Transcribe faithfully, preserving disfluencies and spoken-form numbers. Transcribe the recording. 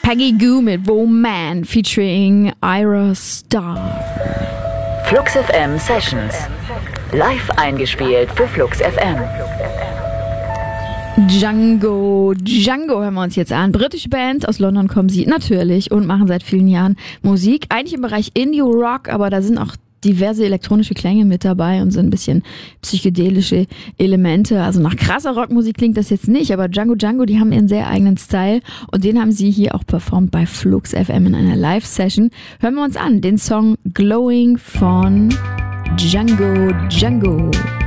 Peggy Gou mit Woman featuring Ira Star. Flux F M Sessions. Live eingespielt für Flux F M. Django, Django hören wir uns jetzt an. Britische Band, aus London kommen sie natürlich und machen seit vielen Jahren Musik. Eigentlich im Bereich Indie Rock, aber da sind auch diverse elektronische Klänge mit dabei und so ein bisschen psychedelische Elemente. Also nach krasser Rockmusik klingt das jetzt nicht, aber Django Django, die haben ihren sehr eigenen Style und den haben sie hier auch performt bei Flux F M in einer Live-Session. Hören wir uns an, den Song Glowing von Django Django.